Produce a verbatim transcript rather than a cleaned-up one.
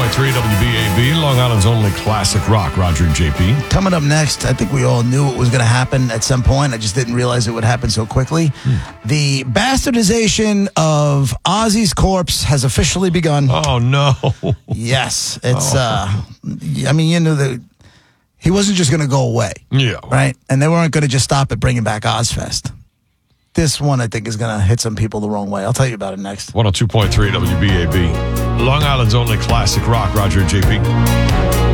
point three W B A B, Long Island's only classic rock, Roger and J P. Coming up next, I think we all knew it was going to happen at some point. I just didn't realize it would happen so quickly. Hmm. The bastardization of Ozzy's corpse has officially begun. Oh, no. Yes. It's, oh. uh, I mean, you know, the, he wasn't just going to go away. Yeah. Right? And they weren't going to just stop at bringing back Ozfest. This one, I think, is going to hit some people the wrong way. I'll tell you about it next. one oh two point three W B A B, Long Island's only classic rock, Roger and J P.